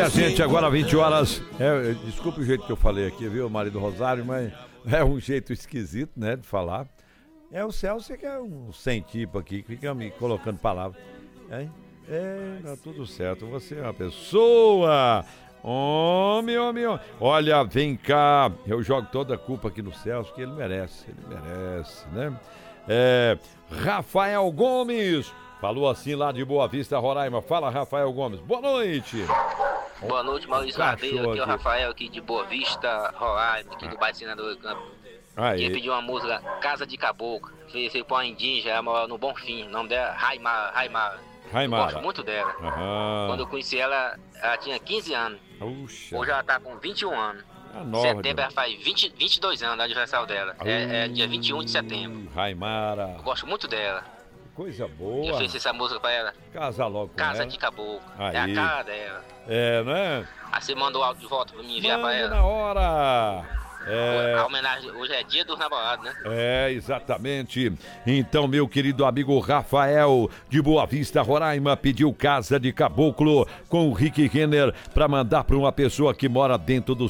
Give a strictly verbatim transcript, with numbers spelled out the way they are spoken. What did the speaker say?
gente, agora vinte horas. É, desculpe o jeito que eu falei aqui, viu, marido Rosário, mas é um jeito esquisito, né, de falar. É o Celso que é um sem tipo aqui, que fica me colocando palavras. É, é, tá tudo certo. Você é uma pessoa. Homem, homem, homem. Olha, vem cá. Eu jogo toda a culpa aqui no Celso, que ele merece. Ele merece, né? É, Rafael Gomes. Falou assim lá de Boa Vista, Roraima. Fala, Rafael Gomes. Boa noite. Boa noite, Maurício Lardeiro. Aqui é o Rafael, aqui de Boa Vista, Roraima, aqui do bairro Senador do Campo. Queria pedir uma música, Casa de Caboclo. Fez para uma indígena, no Bom Fim. O nome dela é Raimara. Raimara. Raimara. Eu gosto muito dela. Aham. Quando eu conheci ela, ela tinha quinze anos. Puxa. Hoje ela tá com vinte e um anos. É Em nova, setembro ela faz vinte, vinte e dois anos, o aniversário dela. É, é dia vinte e um de setembro. Raimara. Eu gosto muito dela. Coisa boa. Eu fiz essa música pra ela. Casa logo com Casa ela. de Caboclo. Aí. É a cara dela. É, não é? Aí você manda o áudio de volta pra mim enviar Manda pra ela. na hora. É... A homenagem, hoje é dia dos namorados, né? É, exatamente. Então, meu querido amigo Rafael, de Boa Vista, Roraima, pediu Casa de Caboclo com o Rick Renner pra mandar pra uma pessoa que mora dentro do